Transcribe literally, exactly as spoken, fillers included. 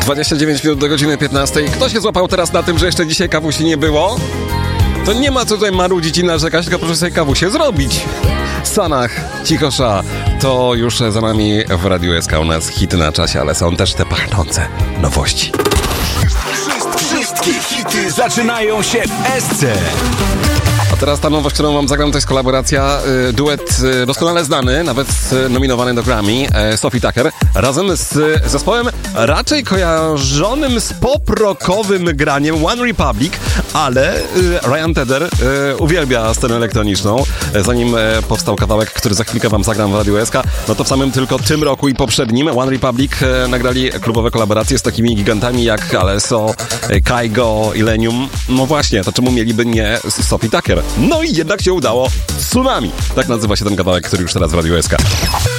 dwadzieścia dziewięć minut do godziny piętnastej. Kto się złapał teraz na tym, że jeszcze dzisiaj kawusi nie było? To nie ma co tutaj marudzić i narzekać, tylko proszę sobie kawusie zrobić. Sanach, Cichosza, to już za nami w Radiu S K. U nas hity na czasie, ale są też te pachnące nowości. Wszystkie hity zaczynają się w S C. A teraz ta nowość, którą wam zagram, to jest kolaboracja, y, duet y, doskonale znany, nawet y, nominowany do Grammy, y, Sophie Tucker, razem z y, zespołem raczej kojarzonym z pop-rockowym graniem One Republic, ale y, Ryan Tedder y, uwielbia scenę elektroniczną. Y, zanim y, powstał kawałek, który za chwilkę wam zagram w Radiu S K, no to w samym tylko tym roku i poprzednim One Republic y, nagrali klubowe kolaboracje z takimi gigantami jak Alesso, y, Kygo, Illenium. No właśnie, to czemu mieliby nie Sophie Tucker? No i jednak się udało. Tsunami. Tak nazywa się ten kawałek, który już teraz w Radiu S K.